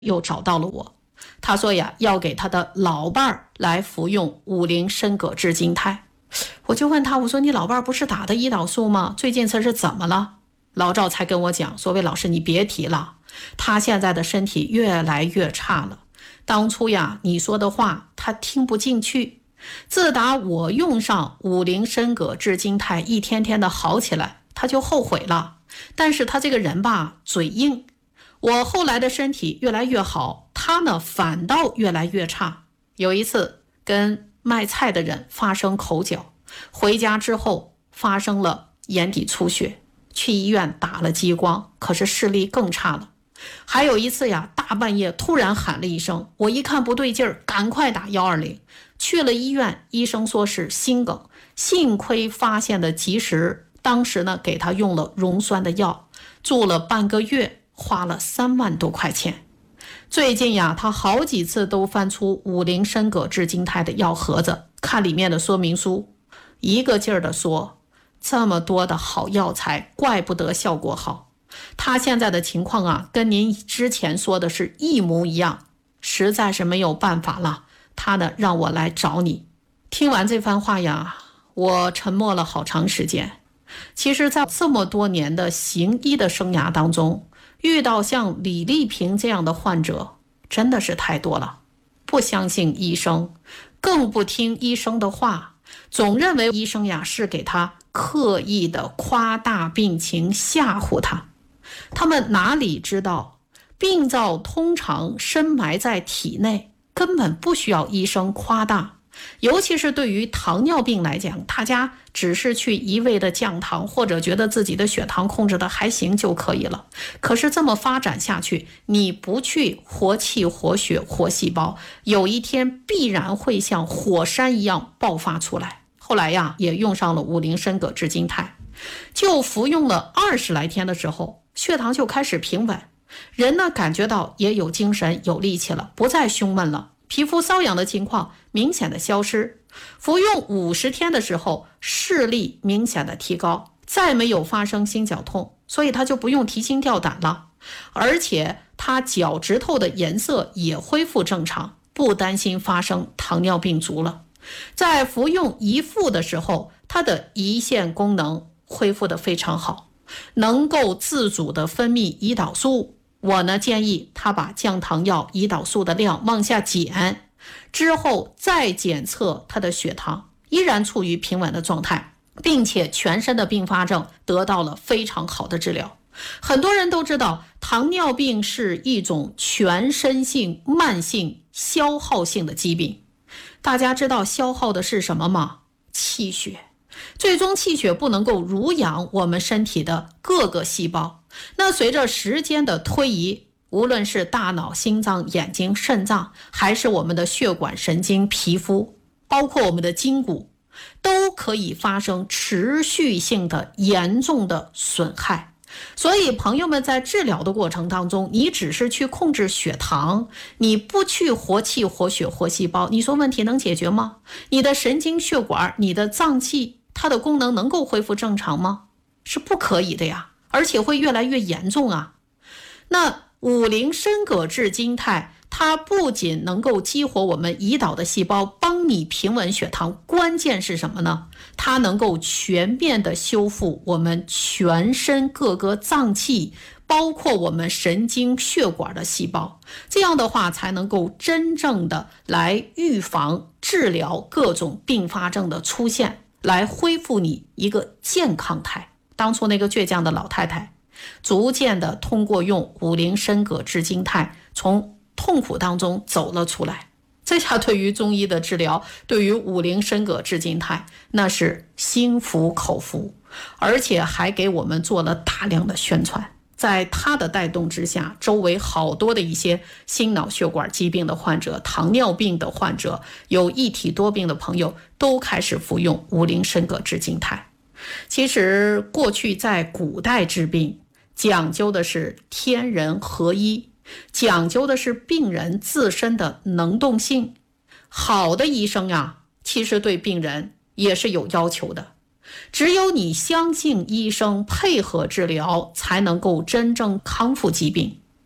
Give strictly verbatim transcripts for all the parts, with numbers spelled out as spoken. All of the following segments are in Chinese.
又找到了我，他说呀，要给他的老伴儿来服用五苓参葛炙金肽。我就问他，我说你老伴儿不是打的胰岛素吗？最近这是怎么了？老赵才跟我讲，说魏老师你别提了，他现在的身体越来越差了。当初呀，你说的话他听不进去。自打我用上五苓参葛炙金肽，一天天的好起来，他就后悔了。但是他这个人吧，嘴硬。我后来的身体越来越好，他呢反倒越来越差。有一次跟卖菜的人发生口角，回家之后发生了眼底出血，去医院打了激光，可是视力更差了。还有一次呀，大半夜突然喊了一声，我一看不对劲儿，赶快打一二零，去了医院，医生说是心梗，幸亏发现的及时，当时呢给他用了溶栓的药，住了半个月，花了三万多块钱。最近呀，他好几次都翻出五苓参葛炙金肽的药盒子，看里面的说明书，一个劲儿的说这么多的好药材，怪不得效果好。他现在的情况啊，跟您之前说的是一模一样，实在是没有办法了。他呢，让我来找你。听完这番话呀，我沉默了好长时间。其实在这么多年的行医的生涯当中，遇到像李丽萍这样的患者真的是太多了。不相信医生，更不听医生的话，总认为医生呀是给他刻意的夸大病情，吓唬他。他们哪里知道，病灶通常深埋在体内，根本不需要医生夸大。尤其是对于糖尿病来讲，大家只是去一味的降糖，或者觉得自己的血糖控制的还行就可以了。可是这么发展下去，你不去活气活血活细胞，有一天必然会像火山一样爆发出来。后来呀，也用上了五苓参葛炙金肽，就服用了二十来天的时候，血糖就开始平稳，人呢感觉到也有精神有力气了，不再胸闷了，皮肤瘙痒的情况明显的消失。服用五十天的时候，视力明显的提高，再没有发生心绞痛，所以他就不用提心吊胆了。而且他脚趾头的颜色也恢复正常，不担心发生糖尿病足了。在服用胰腹的时候，他的胰腺功能恢复得非常好，能够自主的分泌胰岛素。我呢建议他把降糖药胰岛素的量往下减，之后再检测他的血糖，依然处于平稳的状态，并且全身的并发症得到了非常好的治疗。很多人都知道，糖尿病是一种全身性慢性消耗性的疾病。大家知道消耗的是什么吗？气血。最终气血不能够濡养我们身体的各个细胞，那随着时间的推移，无论是大脑、心脏、眼睛、肾脏，还是我们的血管、神经、皮肤，包括我们的筋骨，都可以发生持续性的严重的损害。所以朋友们在治疗的过程当中，你只是去控制血糖，你不去活气活血活细胞，你说问题能解决吗？你的神经血管、你的脏器，它的功能能够恢复正常吗？是不可以的呀，而且会越来越严重啊。那五苓参葛炙金肽，它不仅能够激活我们胰岛的细胞，帮你平稳血糖，关键是什么呢？它能够全面的修复我们全身各个脏器，包括我们神经血管的细胞，这样的话才能够真正的来预防治疗各种并发症的出现，来恢复你一个健康态。当初那个倔强的老太太，逐渐的通过用五苓参葛炙金肽，从痛苦当中走了出来。这下对于中医的治疗，对于五苓参葛炙金肽，那是心服口服，而且还给我们做了大量的宣传。在他的带动之下，周围好多的一些心脑血管疾病的患者、糖尿病的患者、有一体多病的朋友，都开始服用五苓参葛炙金肽。其实过去在古代治病，讲究的是天人合一，讲究的是病人自身的能动性。好的医生呀，其实对病人也是有要求的。只有你相信医生，配合治疗，才能够真正康复疾病。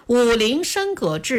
五苓参葛治